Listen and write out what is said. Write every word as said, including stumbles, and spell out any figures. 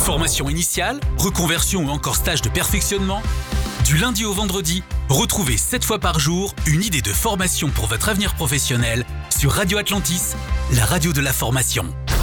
Formation initiale, reconversion ou encore stage de perfectionnement. Du lundi au vendredi, retrouvez sept fois par jour une idée de formation pour votre avenir professionnel sur Radio Atlantis, la radio de la formation.